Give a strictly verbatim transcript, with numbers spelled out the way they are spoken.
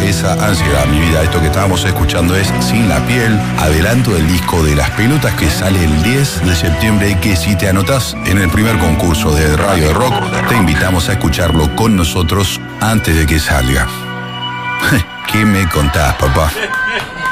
esa ansiedad, mi vida. Esto que estábamos escuchando es Sin la piel, adelanto del disco de Las Pelotas que sale el diez de septiembre y que si te anotás en el primer concurso de Radio de Rock, te invitamos a escucharlo con nosotros antes de que salga. ¿Qué me contás, papá?